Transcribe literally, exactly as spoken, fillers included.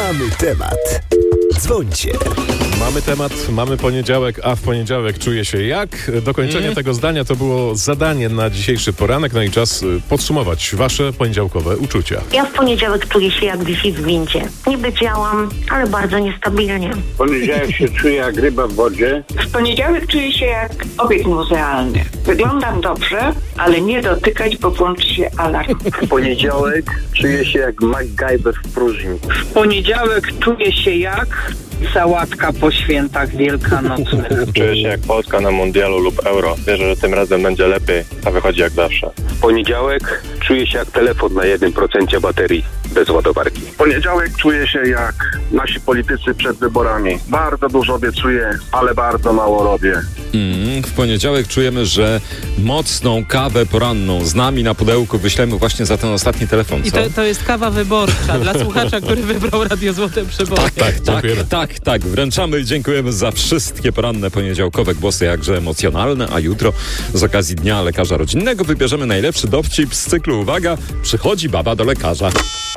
Mamy temat. Dzwońcie. Mamy temat, mamy poniedziałek, a w poniedziałek czuję się jak? Dokończenie mm. tego zdania to było zadanie na dzisiejszy poranek, no i czas podsumować wasze poniedziałkowe uczucia. Ja w poniedziałek czuję się jak Wi-Fi w windzie. Niby działam, ale bardzo niestabilnie. W poniedziałek się czuję jak ryba w wodzie. W poniedziałek czuję się jak obiekt muzealny. Wyglądam dobrze, ale nie dotykać, bo włączy się alarm. W poniedziałek czuję się jak MacGyver w próżni. W poniedziałek czuję się jak sałatka po świętach wielkanocnych. Czuję się jak Polska na mundialu lub euro. Wierzę, że tym razem będzie lepiej, a wychodzi jak zawsze. W poniedziałek czuję się jak telefon na jednym procencie baterii bez ładowarki. W poniedziałek czuję się jak nasi politycy przed wyborami. Bardzo dużo obiecuję, ale bardzo mało robię. Mm, w poniedziałek czujemy, że mocną kawę poranną z nami na pudełku wyślemy właśnie za ten ostatni telefon. Co? I to, to jest kawa wyborcza dla słuchacza, który wybrał Radio Złote Przeboje. Tak, tak, tak, tak, tak. Wręczamy i dziękujemy za wszystkie poranne poniedziałkowe głosy, jakże emocjonalne, a jutro z okazji Dnia Lekarza Rodzinnego wybierzemy najlepszy dowcip z cyklu Uwaga, przychodzi baba do lekarza.